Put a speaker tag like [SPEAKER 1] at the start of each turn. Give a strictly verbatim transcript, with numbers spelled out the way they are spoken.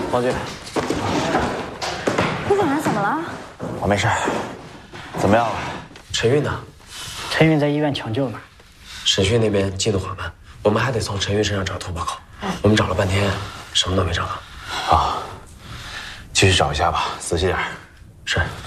[SPEAKER 1] 王局，
[SPEAKER 2] 顾总监怎么了？
[SPEAKER 1] 我没事。怎么样了？
[SPEAKER 3] 陈韵呢？
[SPEAKER 4] 陈韵在医院抢救呢。
[SPEAKER 3] 审讯那边进度缓慢，我们还得从陈韵身上找突破口。我们找了半天，什么都没找到。
[SPEAKER 1] 啊，继续找一下吧，仔细点。
[SPEAKER 3] 是。